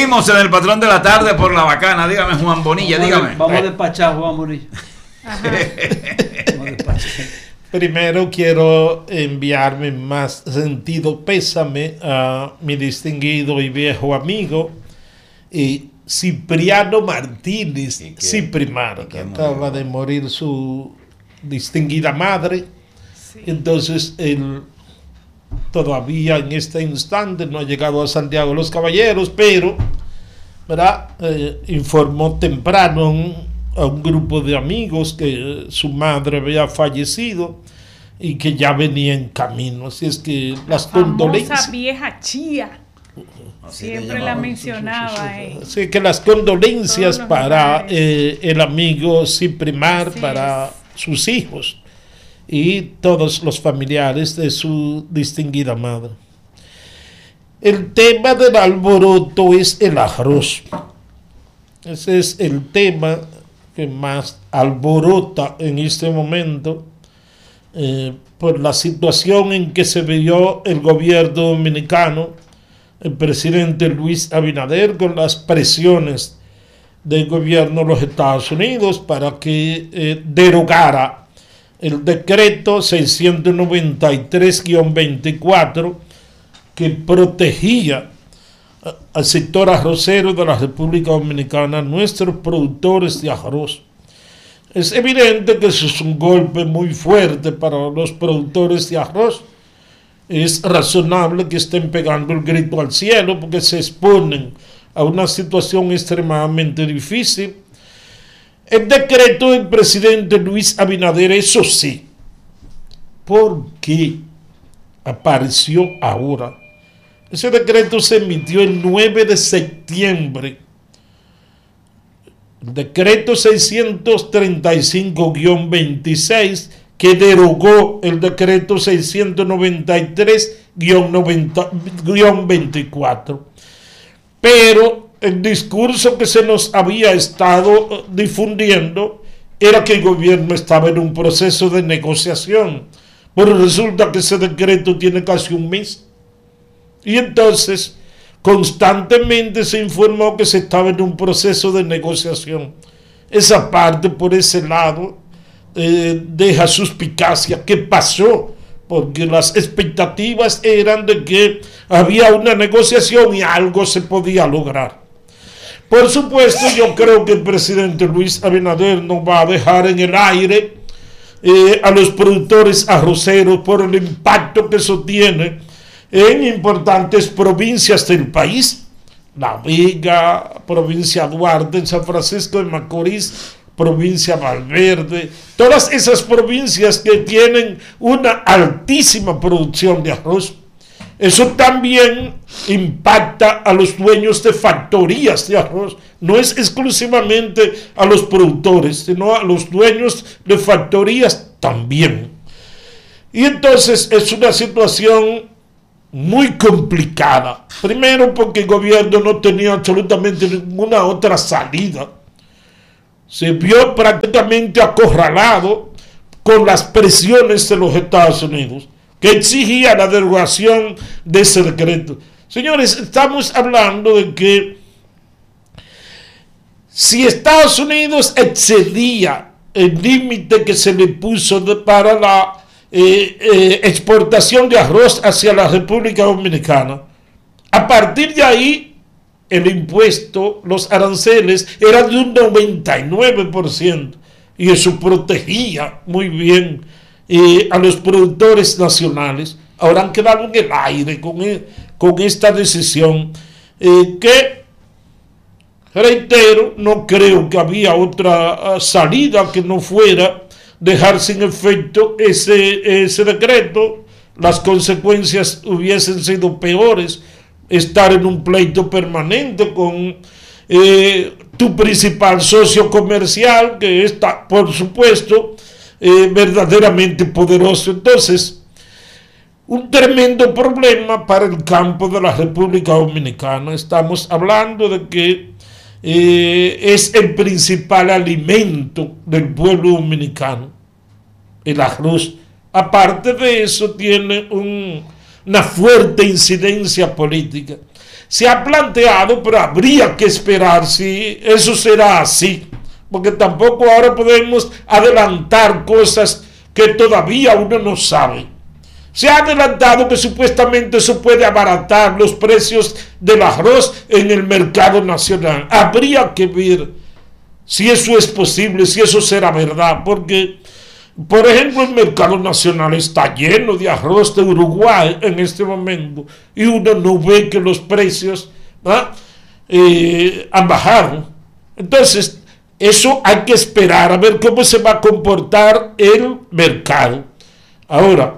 Seguimos en el Patrón de la Tarde por La Bacana. Dígame, Juan Bonilla, dígame. Vamos a despachar, Juan Bonilla. Primero quiero enviar mi más sentido pésame a mi distinguido y viejo amigo Cipriano Martínez Ciprimar, que acaba de morir su distinguida madre. Sí. Entonces él todavía en este instante no ha llegado a Santiago de los Caballeros, pero ¿verdad? Informó temprano a un grupo de amigos que su madre había fallecido y que ya venía en camino. Así es que las condolencias. Famosa vieja chía. Siempre la mencionaba. Así que las condolencias para el amigo Ciprimar, para sus hijos y todos los familiares de su distinguida madre. El tema del alboroto es el arroz. Ese es el tema que más alborota en este momento por la situación en que se vio el gobierno dominicano, el presidente Luis Abinader, con las presiones del gobierno de los Estados Unidos para que derogara el decreto 693-24 que protegía al sector arrocero de la República Dominicana, nuestros productores de arroz. Es evidente que eso es un golpe muy fuerte para los productores de arroz. Es razonable que estén pegando el grito al cielo porque se exponen a una situación extremadamente difícil. El decreto del presidente Luis Abinader, eso sí, ¿por qué apareció ahora? Ese decreto se emitió el 9 de septiembre. El decreto 635-26 que derogó el decreto 693-24. Pero el discurso que se nos había estado difundiendo era que el gobierno estaba en un proceso de negociación. Pero resulta que ese decreto tiene casi un mes. Y entonces constantemente se informó que se estaba en un proceso de negociación. Esa parte, por ese lado, deja suspicacia. ¿Qué pasó? Porque las expectativas eran de que había una negociación y algo se podía lograr. Por supuesto, yo creo que el presidente Luis Abinader no va a dejar en el aire a los productores arroceros por el impacto que eso tiene en importantes provincias del país. La Vega, provincia Duarte, San Francisco de Macorís, provincia Valverde, todas esas provincias que tienen una altísima producción de arroz. Eso también impacta a los dueños de factorías de arroz. No es exclusivamente a los productores, sino a los dueños de factorías también. Y entonces es una situación muy complicada. Primero porque el gobierno no tenía absolutamente ninguna otra salida. Se vio prácticamente acorralado con las presiones de los Estados Unidos, que exigía la derogación de ese decreto. Señores, estamos hablando de que si Estados Unidos excedía el límite que se le puso para la exportación de arroz hacia la República Dominicana, a partir de ahí el impuesto, los aranceles eran de un 99% y eso protegía muy bien a los productores nacionales. Ahora han quedado en el aire con esta decisión que, reitero, no creo que había otra salida que no fuera dejar sin efecto ese decreto. Las consecuencias hubiesen sido peores. Estar en un pleito permanente con tu principal socio comercial, que está, por supuesto, verdaderamente poderoso. Entonces, un tremendo problema para el campo de la República Dominicana. Estamos hablando de que es el principal alimento del pueblo dominicano, el arroz. Aparte de eso, tiene una fuerte incidencia política. se ha planteado, pero habría que esperar si eso será así, porque tampoco ahora podemos adelantar cosas que todavía uno no sabe. Se ha adelantado que supuestamente eso puede abaratar los precios del arroz en el mercado nacional. Habría que ver si eso es posible, si eso será verdad, porque, por ejemplo, el mercado nacional está lleno de arroz de Uruguay en este momento y uno no ve que los precios han bajado. Entonces, eso hay que esperar a ver cómo se va a comportar el mercado. Ahora,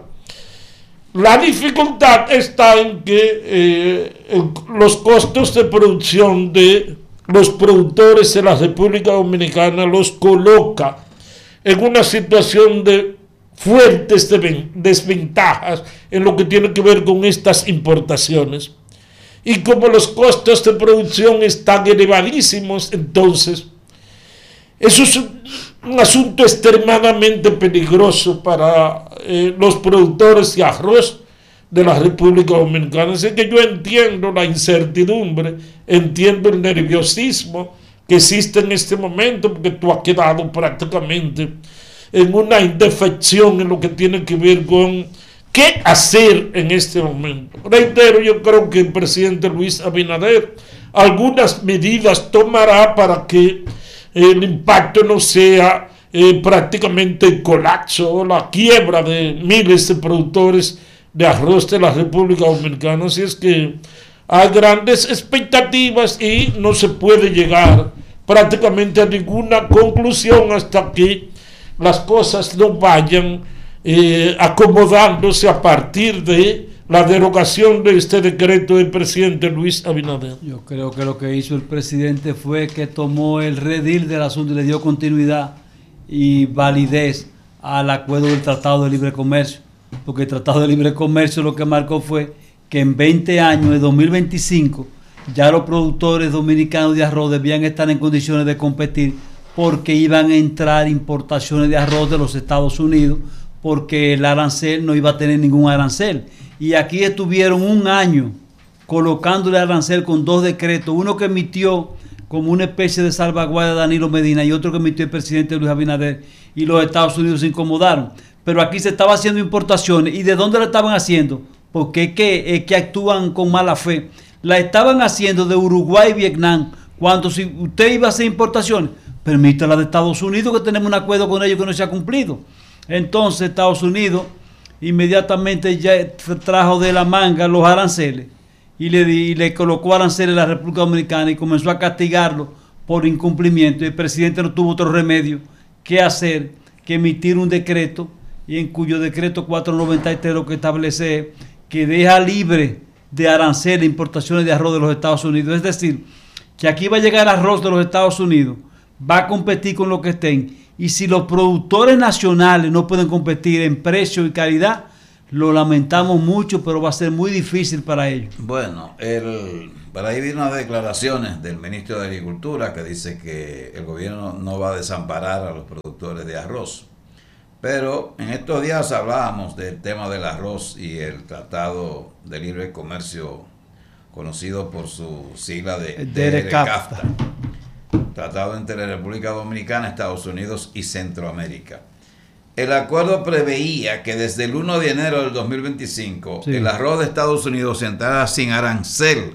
la dificultad está en que los costos de producción de los productores de la República Dominicana los coloca en una situación de fuertes desventajas en lo que tiene que ver con estas importaciones. Y como los costos de producción están elevadísimos, entonces eso es un asunto extremadamente peligroso para los productores de arroz de la República Dominicana. Así que yo entiendo la incertidumbre, entiendo el nerviosismo que existe en este momento, porque tú has quedado prácticamente en una indefección en lo que tiene que ver con qué hacer en este momento. Reitero, yo creo que el presidente Luis Abinader algunas medidas tomará para que el impacto no sea prácticamente el colapso o la quiebra de miles de productores de arroz de la República Dominicana. Así es que hay grandes expectativas y no se puede llegar prácticamente a ninguna conclusión hasta que las cosas no vayan acomodándose a partir de la derogación de este decreto del presidente Luis Abinader. Yo creo que lo que hizo el presidente fue que tomó el redil del asunto y le dio continuidad y validez al acuerdo del Tratado de Libre Comercio, porque el Tratado de Libre Comercio lo que marcó fue que en 20 años, de 2025, ya los productores dominicanos de arroz debían estar en condiciones de competir, porque iban a entrar importaciones de arroz de los Estados Unidos, porque el arancel no iba a tener ningún arancel. Y aquí estuvieron un año colocándole arancel con 2 decretos, uno que emitió como una especie de salvaguardia Danilo Medina y otro que emitió el presidente Luis Abinader, y los Estados Unidos se incomodaron. Pero aquí se estaba haciendo importaciones. ¿Y de dónde la estaban haciendo? Porque es que actúan con mala fe. La estaban haciendo de Uruguay y Vietnam. Cuando si usted iba a hacer importaciones, permítala de Estados Unidos, que tenemos un acuerdo con ellos que no se ha cumplido. Entonces Estados Unidos inmediatamente ya trajo de la manga los aranceles y le colocó aranceles a la República Dominicana y comenzó a castigarlo por incumplimiento. Y el presidente no tuvo otro remedio que hacer que emitir un decreto, y en cuyo decreto 493 lo que establece que deja libre de aranceles importaciones de arroz de los Estados Unidos. Es decir, que aquí va a llegar arroz de los Estados Unidos, va a competir con lo que estén, y si los productores nacionales no pueden competir en precio y calidad, lo lamentamos mucho, pero va a ser muy difícil para ellos. Bueno, por ahí vino unas declaraciones del ministro de Agricultura que dice que el gobierno no va a desamparar a los productores de arroz. Pero en estos días hablábamos del tema del arroz y el Tratado de Libre Comercio, conocido por su sigla de DERCAFTA. Tratado entre la República Dominicana, Estados Unidos y Centroamérica. El acuerdo preveía que desde el 1 de enero del 2025 el arroz de Estados Unidos entrara sin arancel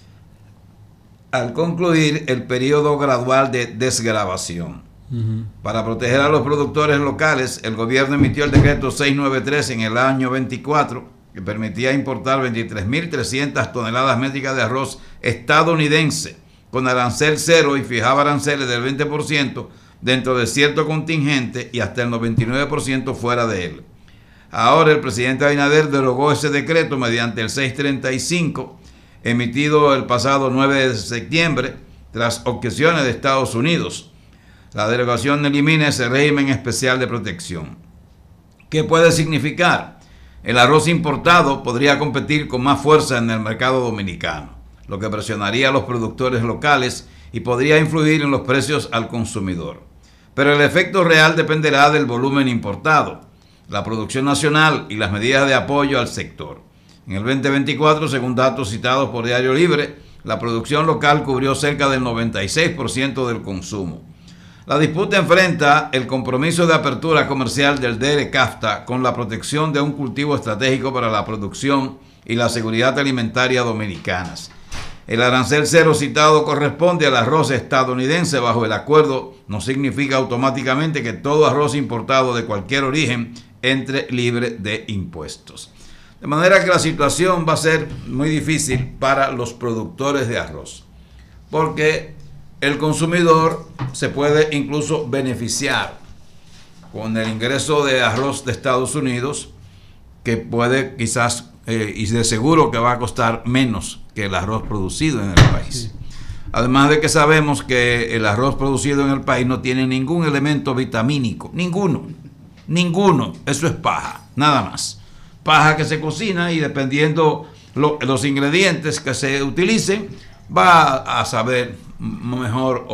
al concluir el periodo gradual de desgravación. Para proteger a los productores locales, el gobierno emitió el decreto 693 en el año 24, que permitía importar 23.300 toneladas métricas de arroz estadounidense con arancel cero y fijaba aranceles del 20% dentro de cierto contingente y hasta el 99% fuera de él. Ahora el presidente Abinader derogó ese decreto mediante el 635, emitido el pasado 9 de septiembre, tras objeciones de Estados Unidos. La derogación elimina ese régimen especial de protección. ¿Qué puede significar? El arroz importado podría competir con más fuerza en el mercado dominicano, lo que presionaría a los productores locales y podría influir en los precios al consumidor. Pero el efecto real dependerá del volumen importado, la producción nacional y las medidas de apoyo al sector. En el 2024, según datos citados por Diario Libre, la producción local cubrió cerca del 96% del consumo. La disputa enfrenta el compromiso de apertura comercial del DERE-CAFTA con la protección de un cultivo estratégico para la producción y la seguridad alimentaria dominicanas. El arancel cero citado corresponde al arroz estadounidense bajo el acuerdo. No significa automáticamente que todo arroz importado de cualquier origen entre libre de impuestos. De manera que la situación va a ser muy difícil para los productores de arroz, porque el consumidor se puede incluso beneficiar con el ingreso de arroz de Estados Unidos, que puede quizás, y de seguro que va a costar menos que el arroz producido en el país. Además de que sabemos que el arroz producido en el país no tiene ningún elemento vitamínico, ninguno, eso es paja, nada más. Paja que se cocina y dependiendo los ingredientes que se utilicen, va a saber mejor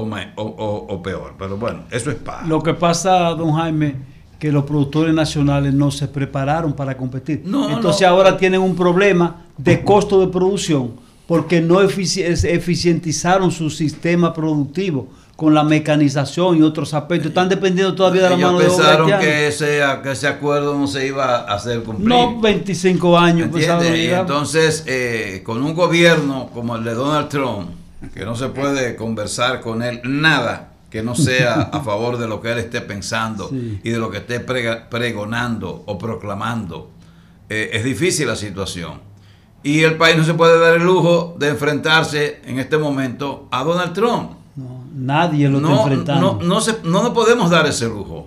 o peor, pero bueno, eso es paja. Lo que pasa, don Jaime, que los productores nacionales no se prepararon para competir. Entonces ahora tienen un problema de costo de producción porque no eficientizaron su sistema productivo con la mecanización y otros aspectos. Están dependiendo todavía de la mano de obra. Pensaron que ese acuerdo no se iba a hacer cumplir. No, 25 años. Y entonces, con un gobierno como el de Donald Trump, que no se puede conversar con él nada que no sea a favor de lo que él esté pensando y de lo que esté pregonando o proclamando, es difícil la situación. Y el país no se puede dar el lujo de enfrentarse en este momento a Donald Trump. No, nadie lo está enfrentando. No nos podemos dar ese lujo.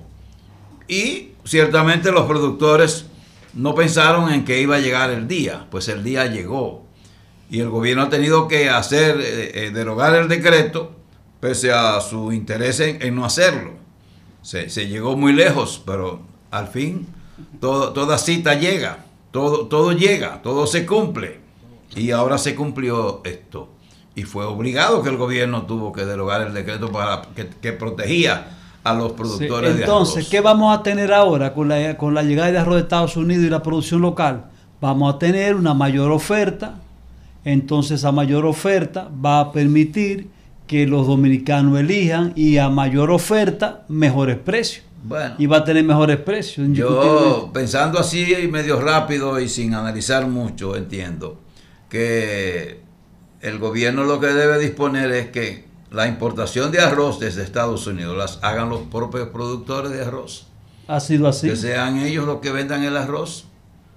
Y ciertamente los productores no pensaron en que iba a llegar el día, pues el día llegó. Y el gobierno ha tenido que derogar el decreto, pese a su interés en no hacerlo. Se llegó muy lejos, pero al fin toda cita llega, todo llega, todo se cumple. Y ahora se cumplió esto. Y fue obligado que el gobierno tuvo que derogar el decreto para que protegía a los productores de arroz. Entonces, ¿qué vamos a tener ahora con la llegada de arroz de Estados Unidos y la producción local? Vamos a tener una mayor oferta. Entonces, esa mayor oferta va a permitir que los dominicanos elijan, y a mayor oferta, mejores precios. Bueno, y va a tener mejores precios. Yo, pensando así medio rápido y sin analizar mucho, entiendo que el gobierno lo que debe disponer es que la importación de arroz desde Estados Unidos las hagan los propios productores de arroz. Ha sido así. Que sean ellos los que vendan el arroz.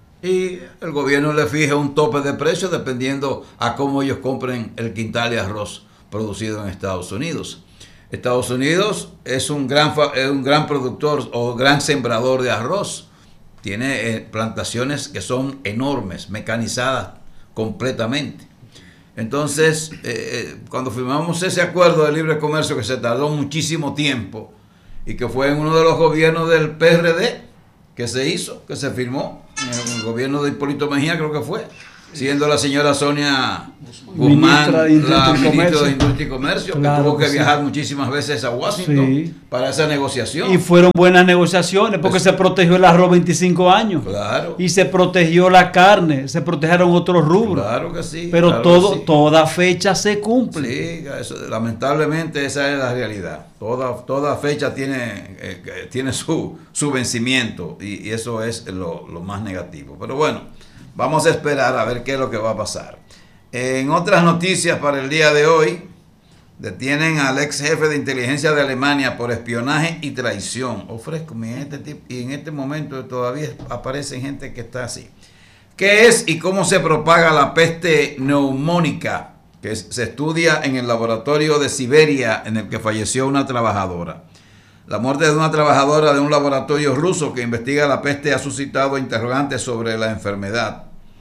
Y el gobierno le fije un tope de precio dependiendo a cómo ellos compren el quintal de arroz producido en Estados Unidos. Estados Unidos es un gran productor o gran sembrador de arroz. Tiene plantaciones que son enormes, mecanizadas completamente. Entonces, cuando firmamos ese acuerdo de libre comercio que se tardó muchísimo tiempo y que fue en uno de los gobiernos del PRD que se firmó, en el gobierno de Hipólito Mejía creo que fue, siendo la señora Sonia Guzmán la ministra de Industria y Comercio, claro, que tuvo que viajar muchísimas veces a Washington para esa negociación. Y fueron buenas negociaciones porque se protegió el arroz 25 años. Claro. Y se protegió la carne, se protegieron otros rubros. Claro que sí. Pero claro que sí. Toda fecha se cumple. Sí, lamentablemente esa es la realidad. Toda fecha tiene su vencimiento y eso es lo más negativo. Pero bueno, vamos a esperar a ver qué es lo que va a pasar. En otras noticias para el día de hoy, detienen al ex jefe de inteligencia de Alemania por espionaje y traición. Ofrezco, y en este momento todavía aparece gente que está así. ¿Qué es y cómo se propaga la peste neumónica que se estudia en el laboratorio de Siberia en el que falleció una trabajadora? La muerte de una trabajadora de un laboratorio ruso que investiga la peste ha suscitado interrogantes sobre la enfermedad.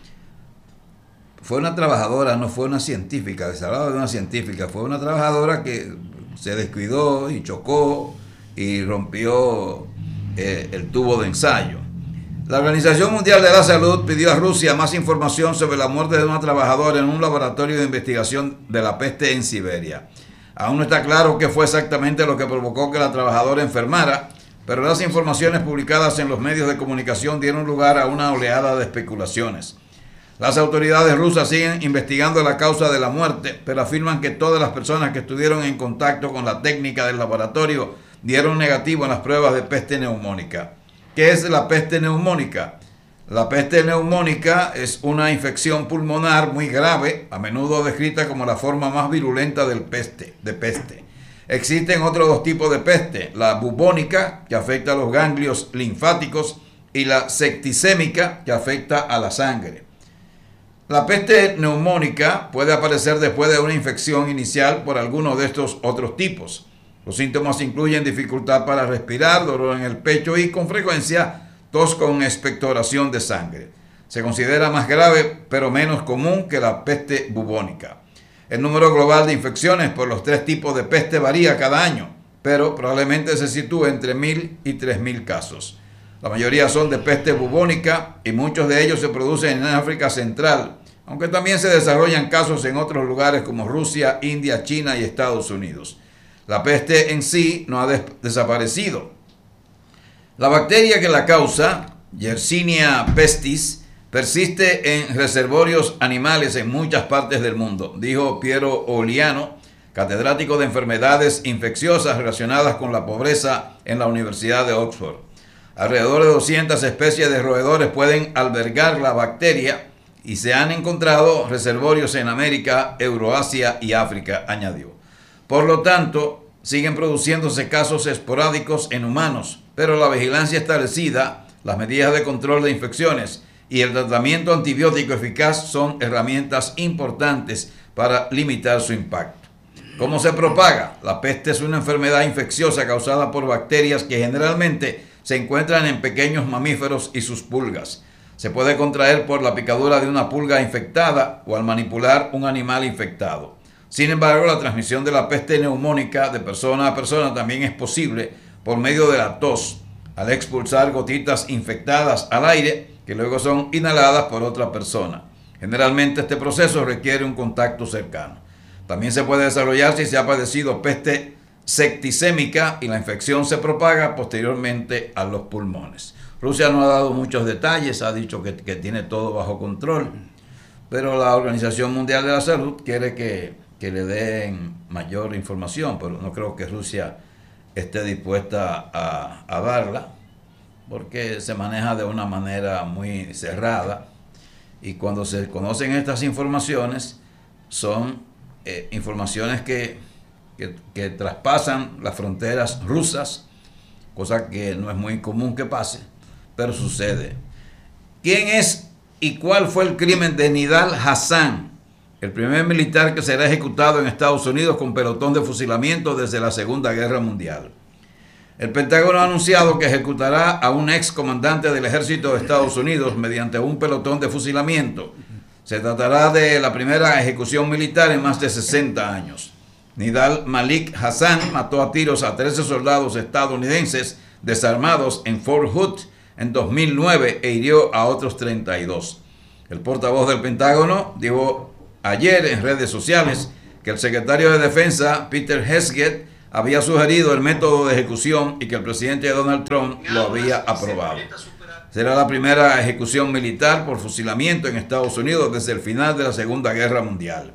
Fue una trabajadora, no fue una científica, se hablaba de una científica, fue una trabajadora que se descuidó y chocó y rompió el tubo de ensayo. La Organización Mundial de la Salud pidió a Rusia más información sobre la muerte de una trabajadora en un laboratorio de investigación de la peste en Siberia. Aún no está claro qué fue exactamente lo que provocó que la trabajadora enfermara, pero las informaciones publicadas en los medios de comunicación dieron lugar a una oleada de especulaciones. Las autoridades rusas siguen investigando la causa de la muerte, pero afirman que todas las personas que estuvieron en contacto con la técnica del laboratorio dieron negativo en las pruebas de peste neumónica. ¿Qué es la peste neumónica? La peste neumónica es una infección pulmonar muy grave, a menudo descrita como la forma más virulenta de peste. Existen otros dos tipos de peste, la bubónica, que afecta a los ganglios linfáticos, y la septicémica, que afecta a la sangre. La peste neumónica puede aparecer después de una infección inicial por alguno de estos otros tipos. Los síntomas incluyen dificultad para respirar, dolor en el pecho y, con frecuencia, tos con expectoración de sangre. Se considera más grave, pero menos común que la peste bubónica. El número global de infecciones por los tres tipos de peste varía cada año, pero probablemente se sitúa entre 1.000 y 3.000 casos. La mayoría son de peste bubónica y muchos de ellos se producen en África Central, aunque también se desarrollan casos en otros lugares como Rusia, India, China y Estados Unidos. La peste en sí no ha desaparecido. La bacteria que la causa, Yersinia pestis, persiste en reservorios animales en muchas partes del mundo, dijo Piero Oliano, catedrático de enfermedades infecciosas relacionadas con la pobreza en la Universidad de Oxford. Alrededor de 200 especies de roedores pueden albergar la bacteria y se han encontrado reservorios en América, Euroasia y África, añadió. Por lo tanto, siguen produciéndose casos esporádicos en humanos, pero la vigilancia establecida, las medidas de control de infecciones y el tratamiento antibiótico eficaz son herramientas importantes para limitar su impacto. ¿Cómo se propaga? La peste es una enfermedad infecciosa causada por bacterias que generalmente se encuentran en pequeños mamíferos y sus pulgas. Se puede contraer por la picadura de una pulga infectada o al manipular un animal infectado. Sin embargo, la transmisión de la peste neumónica de persona a persona también es posible por medio de la tos, al expulsar gotitas infectadas al aire que luego son inhaladas por otra persona. Generalmente este proceso requiere un contacto cercano. También se puede desarrollar si se ha padecido peste septicémica y la infección se propaga posteriormente a los pulmones. Rusia no ha dado muchos detalles, ha dicho que tiene todo bajo control, pero la Organización Mundial de la Salud quiere que le den mayor información, pero no creo que Rusia esté dispuesta a darla, porque se maneja de una manera muy cerrada y cuando se conocen estas informaciones son informaciones que traspasan las fronteras rusas, cosa que no es muy común que pase, pero sucede. ¿Quién es y cuál fue el crimen de Nidal Hasan, el primer militar que será ejecutado en Estados Unidos con pelotón de fusilamiento desde la Segunda Guerra Mundial? El Pentágono ha anunciado que ejecutará a un ex comandante del ejército de Estados Unidos mediante un pelotón de fusilamiento. Se tratará de la primera ejecución militar en más de 60 años. Nidal Malik Hasan mató a tiros a 13 soldados estadounidenses desarmados en Fort Hood en 2009 e hirió a otros 32. El portavoz del Pentágono dijo ayer en redes sociales que el secretario de Defensa, Peter Hegseth, había sugerido el método de ejecución y que el presidente Donald Trump lo había aprobado. Será la primera ejecución militar por fusilamiento en Estados Unidos desde el final de la Segunda Guerra Mundial.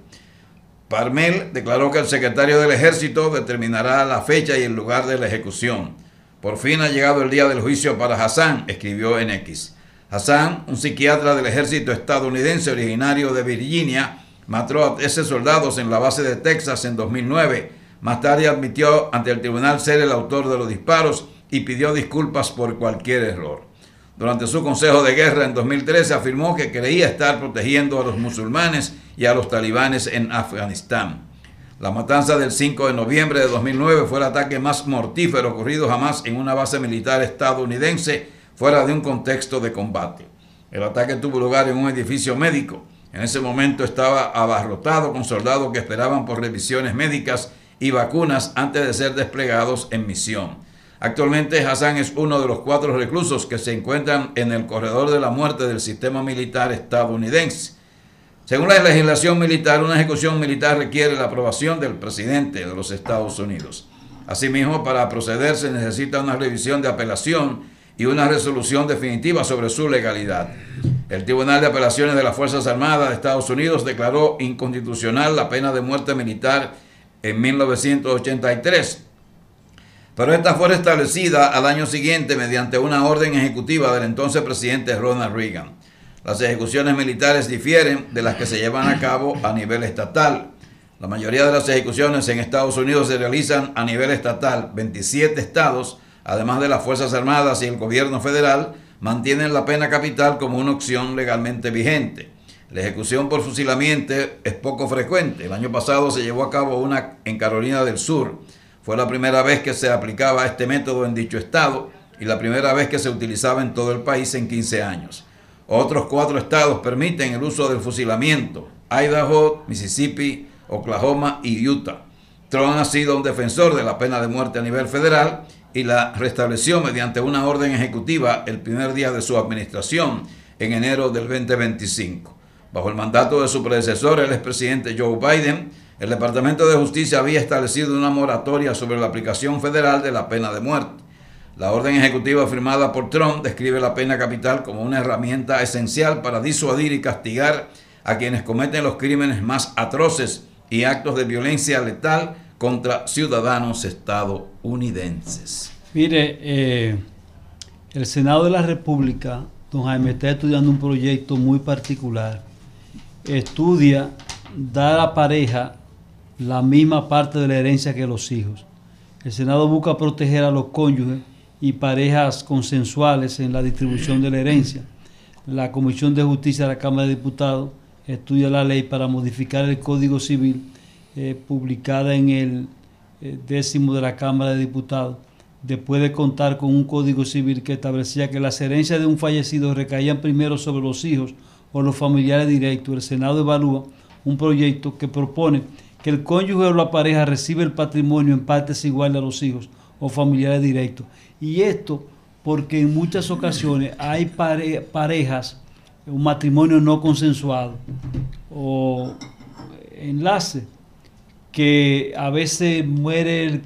Parmel declaró que el secretario del Ejército determinará la fecha y el lugar de la ejecución. Por fin ha llegado el día del juicio para Hasan, escribió en X. Hasan, un psiquiatra del ejército estadounidense originario de Virginia, mató a 13 soldados en la base de Texas en 2009. Más tarde admitió ante el tribunal ser el autor de los disparos y pidió disculpas por cualquier error. Durante su consejo de guerra en 2013 afirmó que creía estar protegiendo a los musulmanes y a los talibanes en Afganistán. La matanza del 5 de noviembre de 2009 fue el ataque más mortífero ocurrido jamás en una base militar estadounidense fuera de un contexto de combate. El ataque tuvo lugar en un edificio médico. En ese momento estaba abarrotado con soldados que esperaban por revisiones médicas y vacunas antes de ser desplegados en misión. Actualmente Hasan es uno de los 4 reclusos que se encuentran en el corredor de la muerte del sistema militar estadounidense. Según la legislación militar, una ejecución militar requiere la aprobación del presidente de los Estados Unidos. Asimismo, para proceder se necesita una revisión de apelación y una resolución definitiva sobre su legalidad. El Tribunal de Apelaciones de las Fuerzas Armadas de Estados Unidos declaró inconstitucional la pena de muerte militar en 1983. Pero esta fue restablecida al año siguiente mediante una orden ejecutiva del entonces presidente Ronald Reagan. Las ejecuciones militares difieren de las que se llevan a cabo a nivel estatal. La mayoría de las ejecuciones en Estados Unidos se realizan a nivel estatal. 27 estados, además de las Fuerzas Armadas y el gobierno federal, mantienen la pena capital como una opción legalmente vigente. La ejecución por fusilamiento es poco frecuente. El año pasado se llevó a cabo una en Carolina del Sur. Fue la primera vez que se aplicaba este método en dicho estado y la primera vez que se utilizaba en todo el país en 15 años. Otros 4 estados permiten el uso del fusilamiento: Idaho, Mississippi, Oklahoma y Utah. Trump ha sido un defensor de la pena de muerte a nivel federal y la restableció mediante una orden ejecutiva el primer día de su administración, en enero del 2025. Bajo el mandato de su predecesor, el expresidente Joe Biden, el Departamento de Justicia había establecido una moratoria sobre la aplicación federal de la pena de muerte. La orden ejecutiva firmada por Trump describe la pena capital como una herramienta esencial para disuadir y castigar a quienes cometen los crímenes más atroces y actos de violencia letal contra ciudadanos estadounidenses. Mire, el Senado de la República, don Jaime, está estudiando un proyecto muy particular. Estudia dar a la pareja la misma parte de la herencia que los hijos. El Senado busca proteger a los cónyuges y parejas consensuales en la distribución de la herencia. La Comisión de Justicia de la Cámara de Diputados estudia la ley para modificar el Código Civil, publicada en el 10º de la Cámara de Diputados, después de contar con un Código Civil que establecía que las herencias de un fallecido recaían primero sobre los hijos o los familiares directos. El Senado evalúa un proyecto que propone que el cónyuge o la pareja recibe el patrimonio en partes iguales a los hijos o familiares directos. Y esto porque en muchas ocasiones hay parejas, un matrimonio no consensuado o enlace, que a veces muere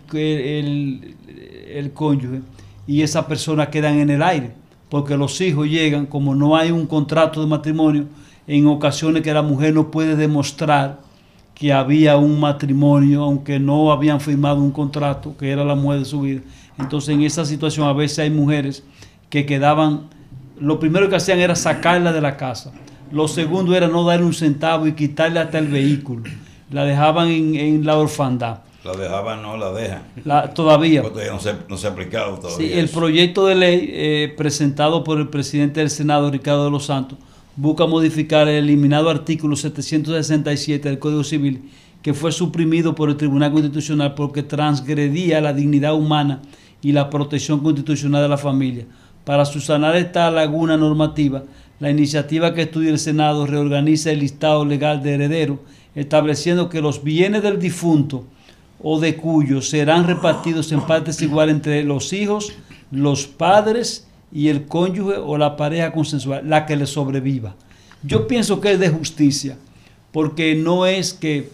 el cónyuge y esas personas quedan en el aire, porque los hijos llegan, como no hay un contrato de matrimonio, en ocasiones que la mujer no puede demostrar que había un matrimonio, aunque no habían firmado un contrato, que era la mujer de su vida. Entonces en esa situación a veces hay mujeres que quedaban, lo primero que hacían era sacarla de la casa, lo segundo era no darle un centavo y quitarle hasta el vehículo, la dejaban en la orfandad. La dejaban, no la dejan. Todavía. Todavía no se ha aplicado todavía. Sí, el proyecto de ley presentado por el presidente del Senado, Ricardo de los Santos, busca modificar el eliminado artículo 767 del Código Civil, que fue suprimido por el Tribunal Constitucional porque transgredía la dignidad humana y la protección constitucional de la familia. Para subsanar esta laguna normativa, la iniciativa que estudia el Senado reorganiza el listado legal de herederos, estableciendo que los bienes del difunto o de cuyo serán repartidos en partes iguales entre los hijos, los padres y el cónyuge o la pareja consensual, la que le sobreviva. Yo pienso que es de justicia, porque no es que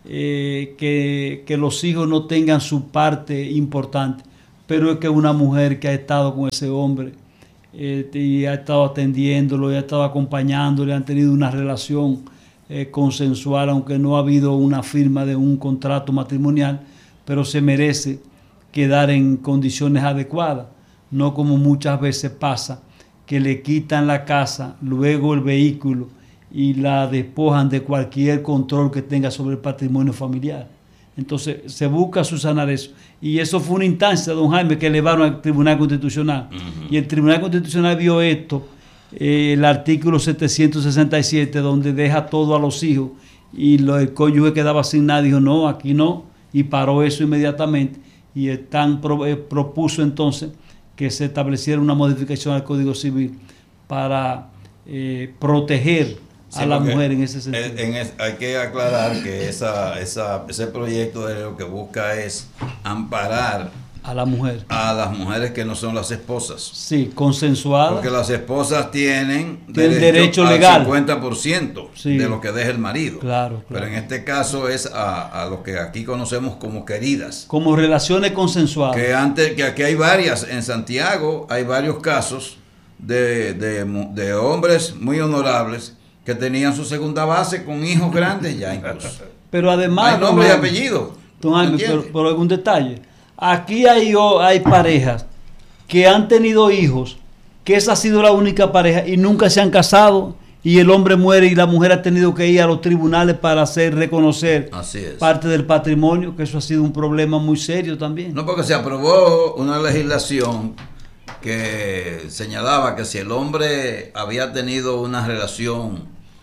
los hijos no tengan su parte importante, pero es que una mujer que ha estado con ese hombre y ha estado atendiéndolo y ha estado acompañándole, han tenido una relación consensual, aunque no ha habido una firma de un contrato matrimonial, pero se merece quedar en condiciones adecuadas, no como muchas veces pasa, que le quitan la casa, luego el vehículo y la despojan de cualquier control que tenga sobre el patrimonio familiar. Entonces se busca subsanar eso, y eso fue una instancia, don Jaime, que elevaron al Tribunal Constitucional. Y el Tribunal Constitucional vio esto, el artículo 767, donde deja todo a los hijos y el cónyuge quedaba sin nada, dijo no, aquí no, y paró eso inmediatamente, y propuso entonces que se estableciera una modificación al Código Civil para proteger a la mujer en ese sentido. Hay que aclarar que ese proyecto de lo que busca es amparar a la mujer, a las mujeres que no son las esposas. Sí, consensuadas. Porque las esposas tienen derecho legal al 50% de lo que deja el marido. Claro. Pero en este caso es a lo que aquí conocemos como queridas. Como relaciones consensuadas. Que aquí hay varias, en Santiago hay varios casos de hombres muy honorables que tenían su segunda base con hijos grandes ya incluso. Pero además... Hay nombre y apellido. Pero algún detalle. Aquí hay parejas que han tenido hijos, que esa ha sido la única pareja y nunca se han casado, y el hombre muere y la mujer ha tenido que ir a los tribunales para hacer reconocer parte del patrimonio, que eso ha sido un problema muy serio también. No, porque se aprobó una legislación que señalaba que si el hombre había tenido una relación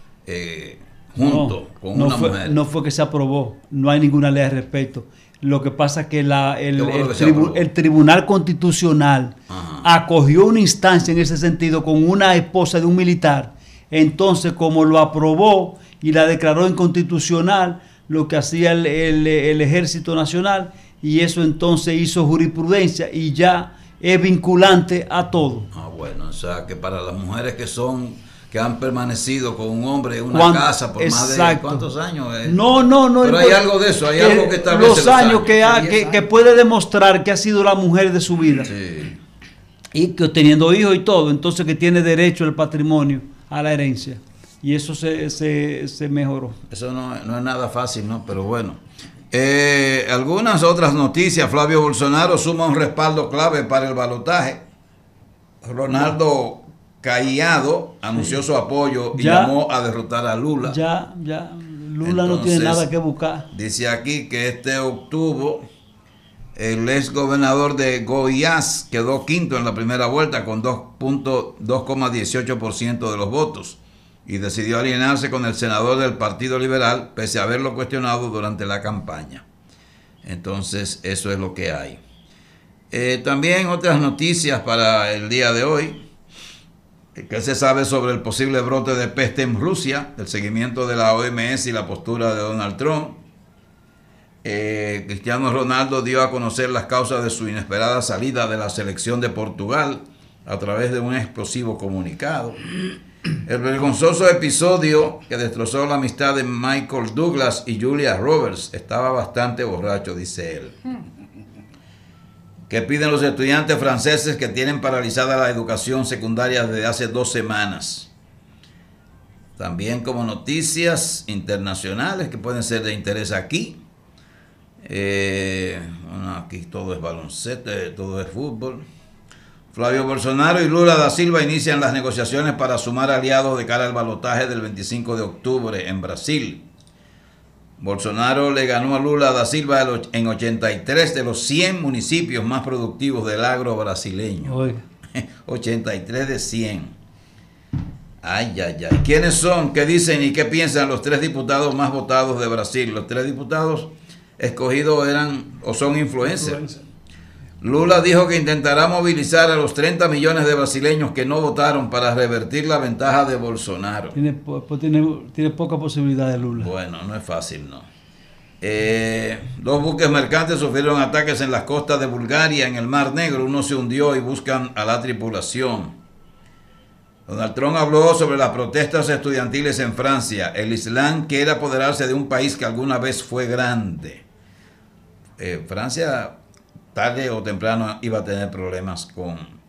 junto con una mujer. No fue que se aprobó, no hay ninguna ley al respecto. Lo que pasa es que el Tribunal Constitucional acogió una instancia en ese sentido con una esposa de un militar. Entonces, como lo aprobó y la declaró inconstitucional, lo que hacía el Ejército Nacional, y eso entonces hizo jurisprudencia y ya es vinculante a todo. Bueno, o sea que para las mujeres que han permanecido con un hombre en una casa por más de ¿cuántos años? No. Pero hay algo de eso, hay algo que establece los años que puede demostrar que ha sido la mujer de su vida. Sí. Y que teniendo hijos y todo, entonces que tiene derecho al patrimonio, a la herencia. Y eso se mejoró. Eso no es nada fácil, ¿no? Pero bueno. Algunas otras noticias. Flavio Bolsonaro suma un respaldo clave para el balotaje. Ronaldo Caiado anunció su apoyo y llamó a derrotar a Lula. Ya. Lula no tiene nada que buscar. Dice aquí que este octubre el ex gobernador de Goiás quedó quinto en la primera vuelta con 2,18% de los votos y decidió alinearse con el senador del Partido Liberal pese a haberlo cuestionado durante la campaña. Entonces eso es lo que hay. También otras noticias para el día de hoy. ¿Qué se sabe sobre el posible brote de peste en Rusia? El seguimiento de la OMS y la postura de Donald Trump. Cristiano Ronaldo dio a conocer las causas de su inesperada salida de la selección de Portugal a través de un explosivo comunicado. El vergonzoso episodio que destrozó la amistad de Michael Douglas y Julia Roberts. Estaba bastante borracho, dice él. ¿Qué piden los estudiantes franceses que tienen paralizada la educación secundaria desde hace 2 semanas? También como noticias internacionales que pueden ser de interés aquí. Aquí todo es baloncesto, todo es fútbol. Flavio Bolsonaro y Lula da Silva inician las negociaciones para sumar aliados de cara al balotaje del 25 de octubre en Brasil. Bolsonaro le ganó a Lula da Silva en 83 de los 100 municipios más productivos del agro brasileño. 83 de 100. Ay. ¿Quiénes son? ¿Qué dicen y qué piensan los 3 diputados más votados de Brasil? Los 3 diputados escogidos eran o son influencers. Lula dijo que intentará movilizar a los 30 millones de brasileños que no votaron para revertir la ventaja de Bolsonaro. Tiene poca posibilidad de Lula. Bueno, no es fácil, ¿no? 2 buques mercantes sufrieron ataques en las costas de Bulgaria, en el Mar Negro. Uno se hundió y buscan a la tripulación. Donald Trump habló sobre las protestas estudiantiles en Francia. El Islam quiere apoderarse de un país que alguna vez fue grande. Francia tarde o temprano iba a tener problemas con